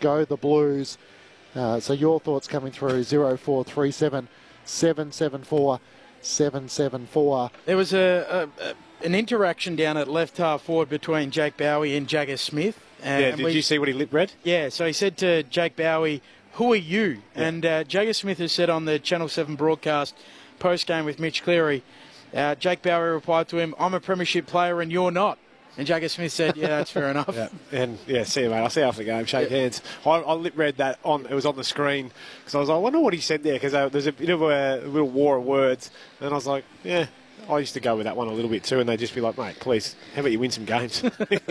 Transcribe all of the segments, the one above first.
Go the Blues. So your thoughts coming through 0437 774 774. There was an interaction down at left half forward between Jake Bowie and Jagger Smith. Did you see what he read? Yeah, so he said to Jake Bowie, "Who are you?" Yeah. And Jagger Smith has said on the Channel 7 broadcast post-game with Mitch Cleary, Jake Bowie replied to him, "I'm a premiership player and you're not." And Jagger Smith said, "Yeah, that's fair enough." See you, mate. I'll see you after the game. Shake hands. I read that it was on the screen because I was like, I wonder what he said there because there's a bit of a little war of words. And I was like, yeah, I used to go with that one a little bit too. And they'd just be like, mate, please, how about you win some games?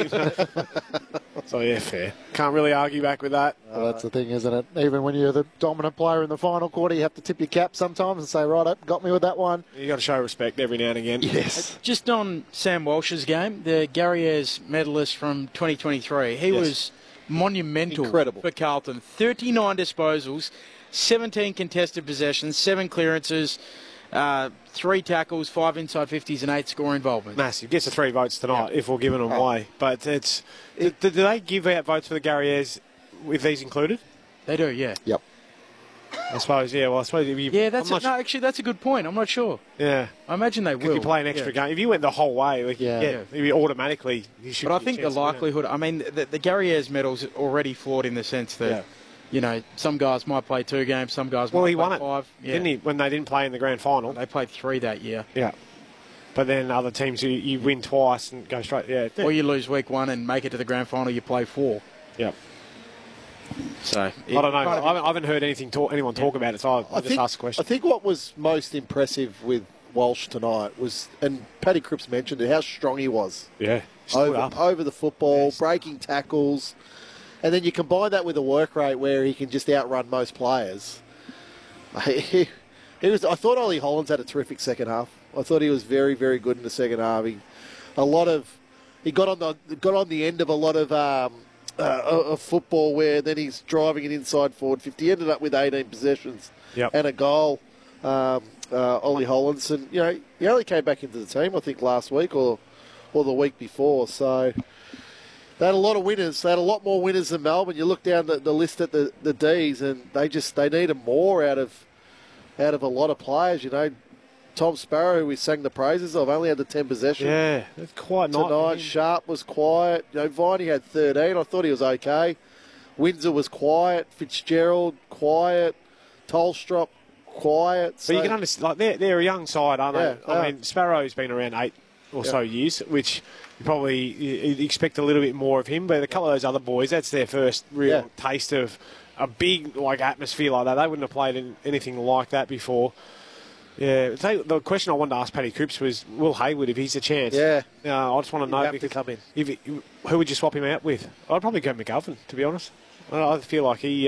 So, yeah, fair. Can't really argue back with that. Well, that's the thing, isn't it? Even when you're the dominant player in the final quarter, you have to tip your cap sometimes and say, right, got me with that one. You got to show respect every now and again. Yes. Just on Sam Walsh's game, the Gary Ayres medalist from 2023, he was monumental. Incredible. For Carlton. 39 disposals, 17 contested possessions, 7 clearances, 3 tackles, 5 inside 50s and 8 score involvements. Massive. Gets the 3 votes tonight if we're giving them away. But do they give out votes for the Gary Ayres with these included? They do, yeah. Yep. I suppose, yeah. Well, I suppose if you... Yeah, actually, that's a good point. I'm not sure. Yeah. I imagine they will. If you play an extra game. If you went the whole way, you automatically... You should. But I think the likelihood... I mean, the Gary Ayres medal's already flawed in the sense that... You know, some guys might play 2 games, some guys might play 5. Well, he won it, didn't he, when they didn't play in the grand final? They played 3 that year. Yeah. But then other teams, you win twice and go straight, Or you lose week 1 and make it to the grand final, you play 4. Yeah. So, I don't know. I haven't heard anyone talk about it, so I just asked the question. I think what was most impressive with Walsh tonight was, and Paddy Cripps mentioned it, how strong he was. Yeah. Over the football, breaking tackles. And then you combine that with a work rate where he can just outrun most players. I thought Ollie Hollands had a terrific second half. I thought he was very, very good in the second half. He got on the end of a lot of football where then he's driving an inside forward 50. He ended up with 18 possessions and a goal. Ollie Hollands, and he only came back into the team I think last week or the week before. So. They had a lot of winners. They had a lot more winners than Melbourne. You look down the list at the Ds, and they needed more out of a lot of players. Tom Sparrow, who we sang the praises of, only had the 10 possessions. Yeah, that's quite nice. Tonight, Sharp was quiet. Viney had 13. I thought he was okay. Windsor was quiet. Fitzgerald quiet. Tolstrop quiet. So you can understand. Like they're a young side, aren't they? Yeah, I mean, Sparrow's been around 8 or so years, which. You'd expect a little bit more of him, but a couple of those other boys, that's their first real taste of a big atmosphere like that. They wouldn't have played in anything like that before. Yeah, the question I wanted to ask Paddy Cripps was Will Hayward, if he's a chance. Yeah. I just want to know to come in. Who would you swap him out with? I'd probably go McGovern, to be honest. I feel like he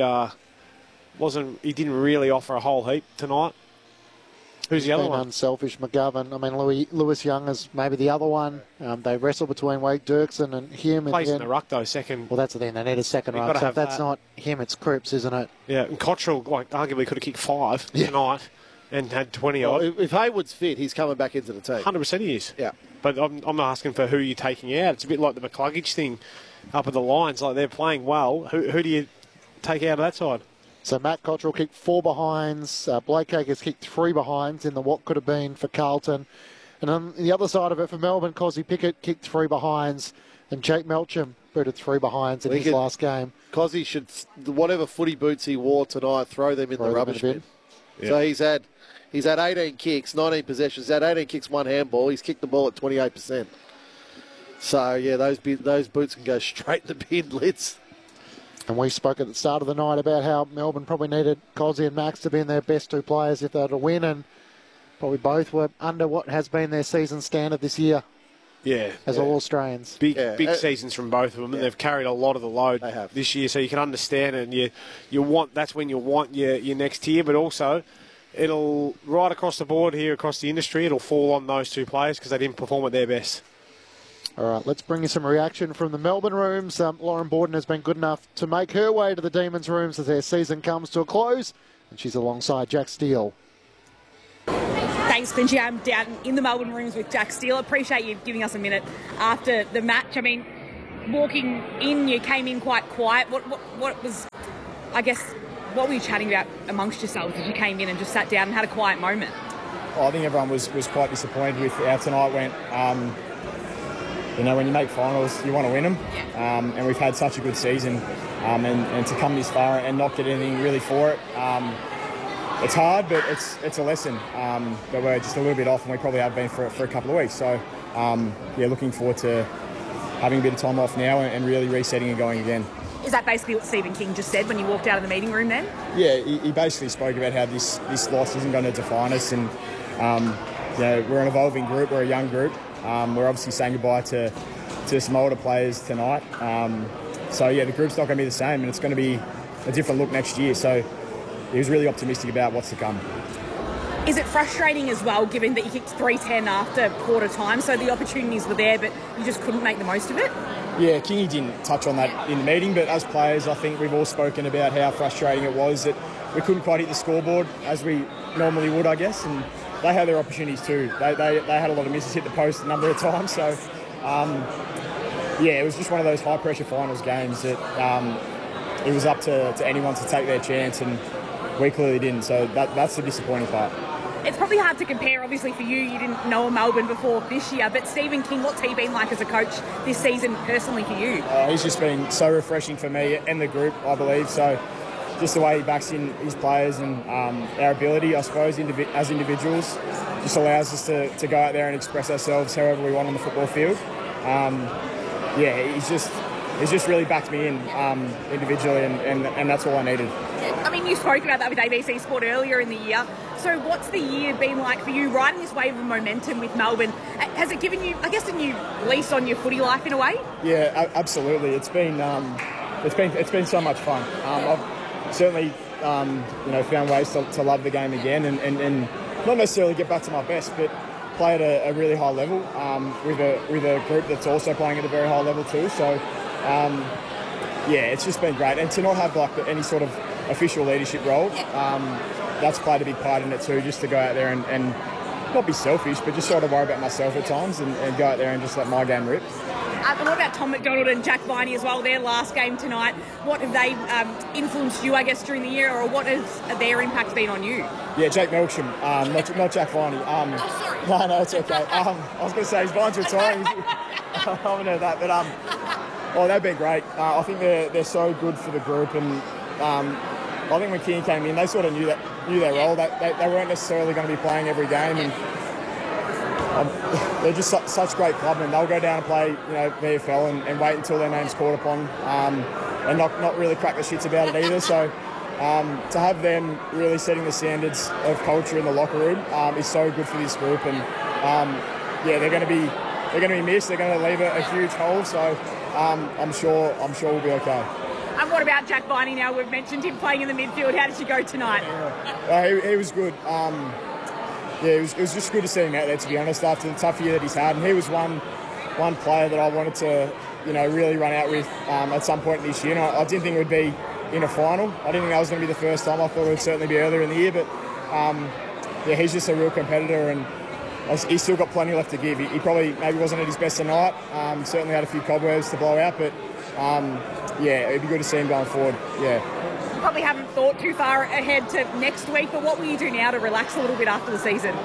didn't really offer a whole heap tonight. Who's the other one? Unselfish McGovern. I mean, Lewis Young is maybe the other one. They wrestle between Wade Dirksen and him. Plays in the ruck, though, second. Well, that's the thing. They need a second ruck. So if that's not him, it's Cripps, isn't it? Yeah, and Cottrell, arguably could have kicked 5 tonight and had 20 odd. If Hayward's fit, he's coming back into the team. 100% he is. Yeah. But I'm not asking for who you're taking out. It's a bit like the McCluggage thing up at the Lions. Like, they're playing well. Who do you take out of that side? So Matt Cottrell kicked 4 behinds. Blake Acres kicked 3 behinds in what could have been for Carlton. And on the other side of it for Melbourne, Cozzy Pickett kicked 3 behinds. And Jake Melcham booted 3 behinds in his last game. Cozzy should, whatever footy boots he wore tonight, throw them in the rubbish bin. Yeah. So he's had 18 kicks, 19 possessions. He's had 18 kicks, 1 handball. He's kicked the ball at 28%. So, yeah, those boots can go straight in the bin, Litz. And we spoke at the start of the night about how Melbourne probably needed Cozzy and Max to be in their best 2 players if they were to win, and probably both were under what has been their season standard this year. Yeah. As all Australians. Big seasons from both of them, and they've carried a lot of the load this year, so you can understand it, and that's when you want your next tier, but also it'll, right across the board here, across the industry, it'll fall on those 2 players because they didn't perform at their best. All right, let's bring you some reaction from the Melbourne rooms. Lauren Borden has been good enough to make her way to the Demons rooms as their season comes to a close, and she's alongside Jack Steele. Thanks, Clinchy. I'm down in the Melbourne rooms with Jack Steele. Appreciate you giving us a minute after the match. I mean, walking in, you came in quite quiet. What was, I guess, what were you chatting about amongst yourselves as you came in and just sat down and had a quiet moment? I think everyone was quite disappointed with how tonight went. When you make finals, you want to win them. And we've had such a good season. And to come this far and not get anything really for it, it's hard, but it's a lesson. But we're just a little bit off, and we probably have been for a couple of weeks. So, looking forward to having a bit of time off now and really resetting and going again. Is that basically what Stephen King just said when you walked out of the meeting room then? Yeah, he basically spoke about how this loss isn't going to define us, and we're an evolving group, we're a young group. We're obviously saying goodbye to some older players tonight. The group's not going to be the same, and it's going to be a different look next year. So he was really optimistic about what's to come. Is it frustrating as well, given that you kicked 3-10 after quarter time, so the opportunities were there, but you just couldn't make the most of it? Yeah, Kingy didn't touch on that in the meeting, but as players, I think we've all spoken about how frustrating it was that we couldn't quite hit the scoreboard as we normally would, I guess, and they had their opportunities too. They had a lot of misses, hit the post a number of times, so it was just one of those high-pressure finals games that it was up to anyone to take their chance, and we clearly didn't, so that's the disappointing part. It's probably hard to compare, obviously, for you. You didn't know Melbourne before this year, but Stephen King, what's he been like as a coach this season personally for you? He's just been so refreshing for me and the group, I believe. So just the way he backs in his players and our ability, I suppose, as individuals, just allows us to go out there and express ourselves however we want on the football field. He's just really backed me in individually, and that's all I needed. I mean, you spoke about that with ABC Sport earlier in the year. So what's the year been like for you, riding this wave of momentum with Melbourne? Has it given you, I guess, a new lease on your footy life in a way? Yeah, absolutely. It's been so much fun. I've certainly found ways to love the game again and not necessarily get back to my best, but play at a really high level with a group that's also playing at a very high level too. So it's just been great, and to not have any sort of official leadership role, that's played a big part in it too, just to go out there and not be selfish, but just sort of worry about myself at times and go out there and just let my game rip. And what about Tom McDonald and Jack Viney as well, their last game tonight? What have they influenced you, I guess, during the year, or what has their impact been on you? Yeah, Jake Melksham, not Jack Viney. No, it's okay. I was going to say, his Vine's retiring. I haven't heard that, but they've been great. I think they're so good for the group, and I think when King came in, they sort of knew their role. They weren't necessarily going to be playing every game, and they're just such great club, and they'll go down and play, VFL and wait until their name's called upon, and not really crack the shits about it either. So to have them really setting the standards of culture in the locker room is so good for this group, and they're going to be missed. They're going to leave a huge hole. So I'm sure we'll be okay. And what about Jack Viney now? We've mentioned him playing in the midfield. How did you go tonight? He was good. It was just good to see him out there, to be honest, after the tough year that he's had. And he was one player that I wanted to, really run out with at some point this year. And I didn't think it would be in a final. I didn't think that was going to be the first time. I thought it would certainly be earlier in the year. But, he's just a real competitor, and he's still got plenty left to give. He probably maybe wasn't at his best tonight. Certainly had a few cobwebs to blow out, but it'd be good to see him going forward. Yeah. You probably haven't thought too far ahead to next week, but what will you do now to relax a little bit after the season?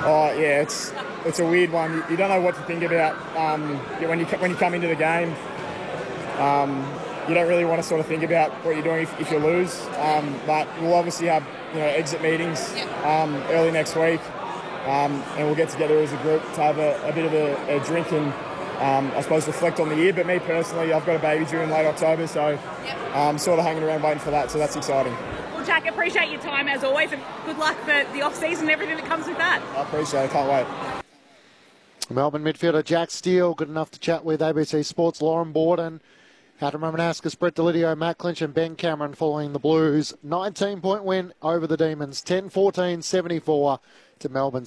It's a weird one. You don't know what to think about when you come into the game. You don't really want to sort of think about what you're doing if you lose. But we'll obviously have exit meetings early next week, and we'll get together as a group to have a bit of a drink and I suppose reflect on the year. But me personally, I've got a baby due in late October, so I'm sort of hanging around waiting for that, so that's exciting. Well, Jack, appreciate your time as always, and good luck for the off-season and everything that comes with that. I appreciate it, can't wait. Melbourne midfielder Jack Steele, good enough to chat with ABC Sports' Lauren Borden, Adam Romanascus, Brett Delidio, Matt Clinch and Ben Cameron following the Blues. 19-point win over the Demons, 10-14-74 to Melbourne,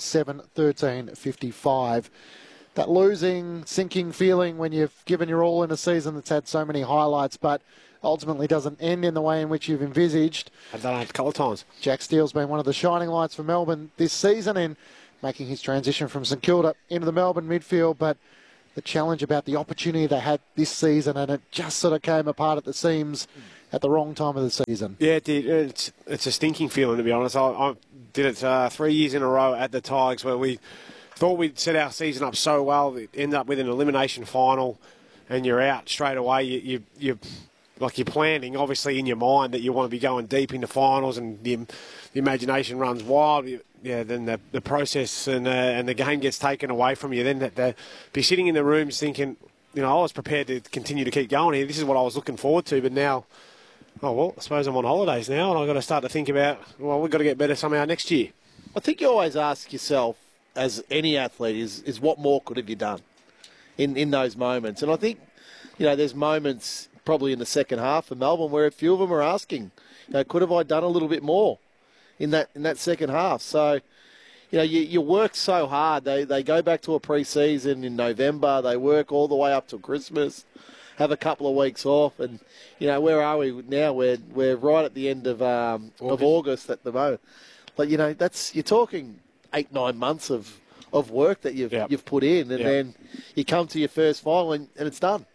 7-13-55. That losing, sinking feeling when you've given your all in a season that's had so many highlights, but ultimately doesn't end in the way in which you've envisaged. I've done it a couple of times. Jack Steele's been one of the shining lights for Melbourne this season in making his transition from St Kilda into the Melbourne midfield, but the challenge about the opportunity they had this season, and it just sort of came apart at the seams at the wrong time of the season. Yeah, it did. It's a stinking feeling, to be honest. I did it 3 years in a row at the Tigers where we thought we'd set our season up so well. It ended up with an elimination final, and you're out straight away. You're planning, obviously, in your mind that you want to be going deep into finals, and the imagination runs wild. Then the process and the game gets taken away from you. Then to be sitting in the rooms thinking, I was prepared to continue to keep going here. This is what I was looking forward to, but now, I suppose I'm on holidays now, and I've got to start to think about, we've got to get better somehow next year. I think you always ask yourself, as any athlete, is what more could have you done in those moments? And I think, there's moments probably in the second half for Melbourne where a few of them are asking, could have I done a little bit more in that second half? So, you work so hard. They go back to a pre-season in November. They work all the way up to Christmas, have a couple of weeks off, and where are we now? We're right at the end of August at the moment. But you're talking 8-9 months of work that you've put in, and then you come to your first final and it's done.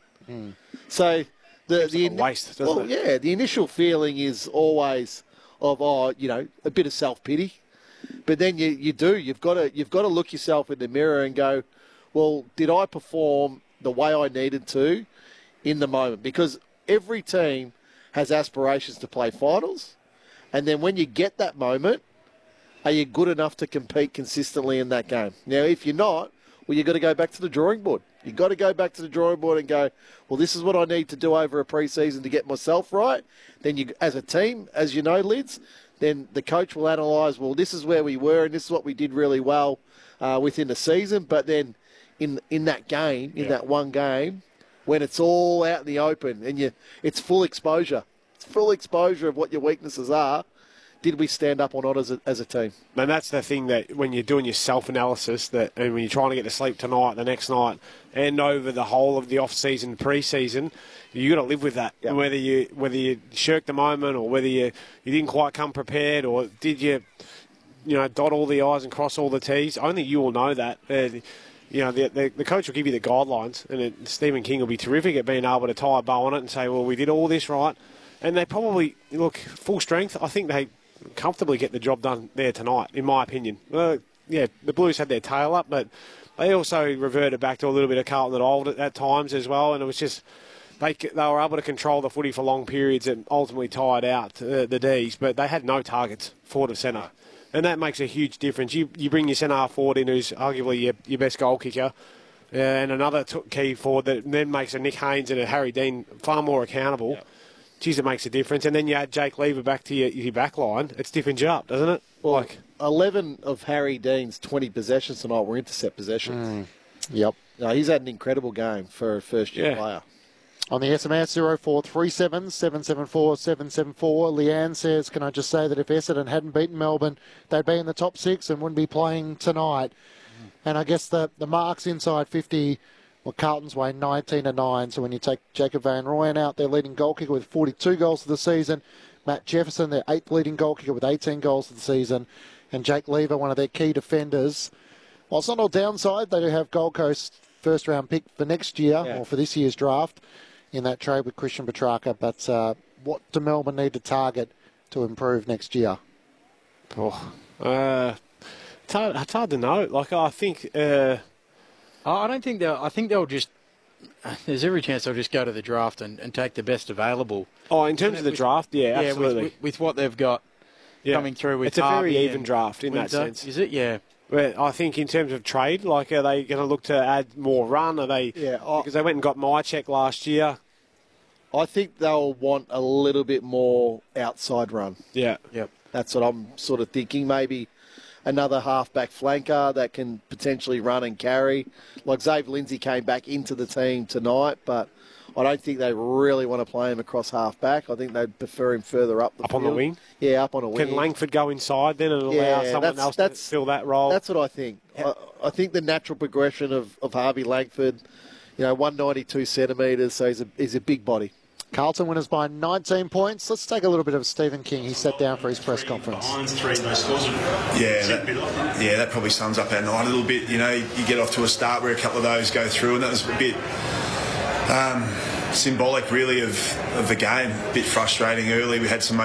So the waste, doesn't it? The initial feeling is always of a bit of self-pity. But then you've got to look yourself in the mirror and go, well, did I perform the way I needed to in the moment? Because every team has aspirations to play finals, and then when you get that moment, are you good enough to compete consistently in that game? Now, if you're not, well, you've got to go back to the drawing board. You've got to go back to the drawing board and go, well, this is what I need to do over a pre-season to get myself right. Then you, as a team, as you know, Lids, then the coach will analyse, well, this is where we were and this is what we did really well within the season. But then in that game, in that one game, when it's all out in the open and it's full exposure. It's full exposure of what your weaknesses are. Did we stand up or not as a team? And that's the thing that when you're doing your self-analysis, and when you're trying to get to sleep tonight, the next night, and over the whole of the off-season, pre-season, you got to live with that. Yep. Whether you shirked the moment, or whether you didn't quite come prepared, or did you dot all the I's and cross all the T's, only you will know that. The coach will give you the guidelines, and Stephen King will be terrific at being able to tie a bow on it and say, well, we did all this right. And they probably, look, full strength, I think they comfortably get the job done there tonight, in my opinion. The Blues had their tail up, but they also reverted back to a little bit of Carlton at old at times as well, and it was just they were able to control the footy for long periods and ultimately tired out the Ds, but they had no targets forward of centre, and that makes a huge difference. You bring your centre half forward in, who's arguably your best goal kicker, and another key forward that then makes a Nick Haynes and a Harry Dean far more accountable. Yep. Geez, it makes a difference. And then you add Jake Lever back to your back line. It stiffens you up, doesn't it? Well, 11 of Harry Dean's 20 possessions tonight were intercept possessions. Yep. No, he's had an incredible game for a first-year player. On the SMS, 0437 774 774, Leanne says, can I just say that if Essendon hadn't beaten Melbourne, they'd be in the top 6 and wouldn't be playing tonight. And I guess the marks inside 50... Well, Carlton's way 19-9. So when you take Jacob Van Rooyen out, their leading goal kicker with 42 goals for the season. Matt Jefferson, their 8th leading goal kicker with 18 goals for the season. And Jake Lever, one of their key defenders. Well, it's not all downside. They do have Gold Coast first-round pick for next year, or for this year's draft, in that trade with Christian Petrarca. But what do Melbourne need to target to improve next year? It's hard to know. I think... I don't think they'll. I think they'll just. There's every chance they'll just go to the draft and take the best available. Oh, in terms of the draft, absolutely. With what they've got coming through with it's a very even draft in that sense. Is it? Yeah. But I think in terms of trade, are they going to look to add more run? Are they? Because they went and got Mychek last year. I think they'll want a little bit more outside run. Yeah. Yep. That's what I'm sort of thinking. Maybe another half-back flanker that can potentially run and carry. Like Xavier Lindsay came back into the team tonight, but I don't think they really want to play him across half-back. I think they'd prefer him further up the field. Up on the wing? Yeah, up on a wing. Can Langford go inside then and allow someone else to fill that role? That's what I think. I think the natural progression of Harvey Langford, 192 centimetres, so he's a big body. Carlton winners by 19 points. Let's take a little bit of Stephen King. He sat down for his press conference. That probably sums up our night a little bit. You know, you get off to a start where a couple of those go through, and that was a bit symbolic, really, of the game. A bit frustrating early. We had some